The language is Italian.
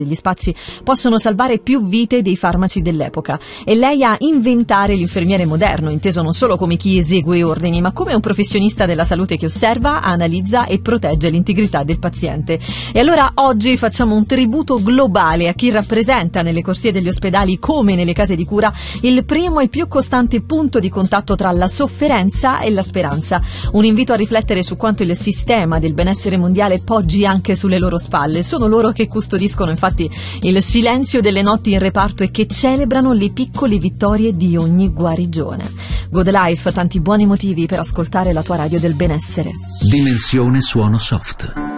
Gli spazi possono salvare più vite dei farmaci dell'epoca e lei a inventare l'infermiere moderno, inteso non solo come chi esegue ordini, ma come un professionista della salute che osserva, analizza e protegge l'integrità del paziente. E allora oggi facciamo un tributo globale a chi rappresenta nelle corsie degli ospedali, come nelle case di cura, il primo e più costante punto di contatto tra la sofferenza e la speranza. Un invito a riflettere su quanto il sistema del benessere mondiale poggi anche sulle loro spalle. Sono loro che custodiscono infatti il silenzio delle notti in reparto e che celebrano le piccole vittorie di ogni guarigione. Good Life, tanti buoni motivi per ascoltare la tua radio del benessere. Dimensione Suono Soft.